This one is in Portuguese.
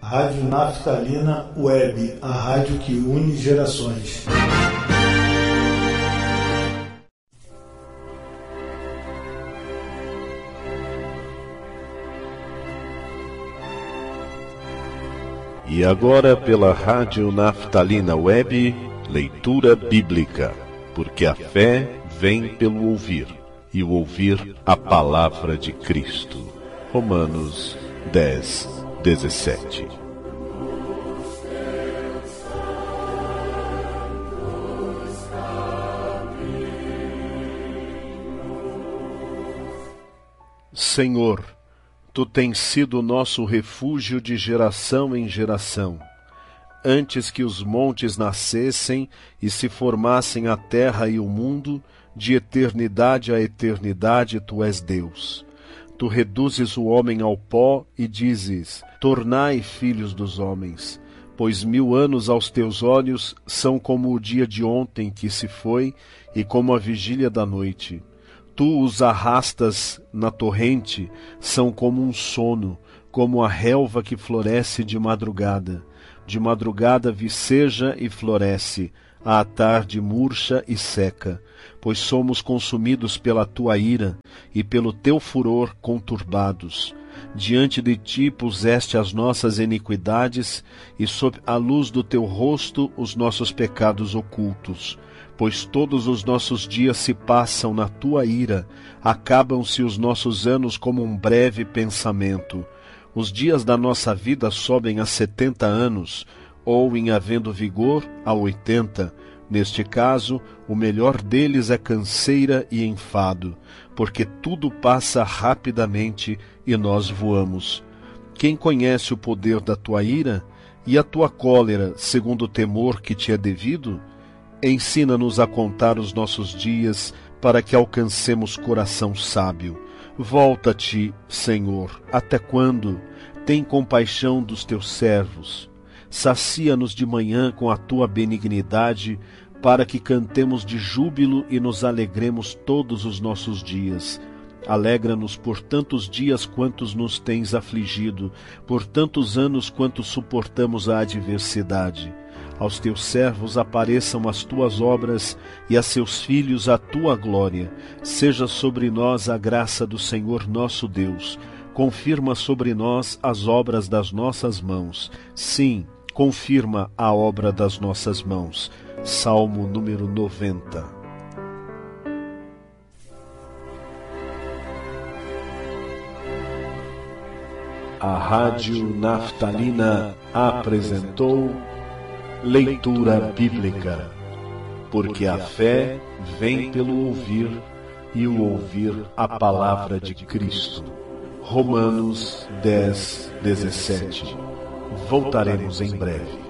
Rádio Naftalina Web, a rádio que une gerações. E agora pela Rádio Naftalina Web, leitura bíblica, porque a fé vem pelo ouvir, e o ouvir a palavra de Cristo. Romanos 10, 17. Senhor, Tu tens sido nosso refúgio de geração em geração. Antes que os montes nascessem e se formassem a terra e o mundo, de eternidade a eternidade Tu és Deus. Tu reduzes o homem ao pó e dizes: tornai filhos dos homens, pois 1000 anos aos teus olhos são como o dia de ontem que se foi e como a vigília da noite. Tu os arrastas na torrente, são como um sono, como a relva que floresce de madrugada. De madrugada viceja e floresce, à tarde murcha e seca, pois somos consumidos pela Tua ira e pelo Teu furor conturbados. Diante de Ti puseste as nossas iniquidades e sob a luz do Teu rosto os nossos pecados ocultos. Pois todos os nossos dias se passam na Tua ira, acabam-se os nossos anos como um breve pensamento. Os dias da nossa vida sobem a 70 anos, ou, em havendo vigor, a 80. Neste caso, o melhor deles é canseira e enfado, porque tudo passa rapidamente e nós voamos. Quem conhece o poder da Tua ira e a Tua cólera, segundo o temor que Te é devido? Ensina-nos a contar os nossos dias, para que alcancemos coração sábio. Volta-te, Senhor, até quando? Tem compaixão dos Teus servos. Sacia-nos de manhã com a Tua benignidade, para que cantemos de júbilo e nos alegremos todos os nossos dias. Alegra-nos por tantos dias quantos nos tens afligido, por tantos anos quanto suportamos a adversidade. Aos Teus servos apareçam as Tuas obras e a seus filhos a Tua glória. Seja sobre nós a graça do Senhor nosso Deus. Confirma sobre nós as obras das nossas mãos. Sim, confirma a obra das nossas mãos. Salmo número 90. A Rádio Naftalina apresentou leitura bíblica, porque a fé vem pelo ouvir e o ouvir a palavra de Cristo. Romanos 10, 17. Voltaremos em breve.